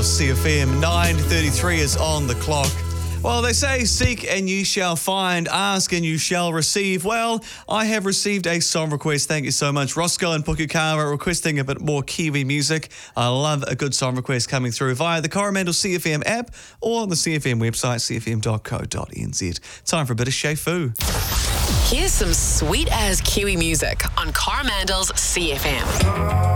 Coromandel CFM. 9:33 is on the clock. Well, they say seek and you shall find, ask and you shall receive. Well, I have received a song request. Thank you so much. Roscoe and Pukekohe requesting a bit more Kiwi music. I love a good song request coming through via the Coromandel CFM app or on the CFM website, cfm.co.nz. Time for a bit of Shea Fu. Here's some sweet as Kiwi music on Coromandel's CFM.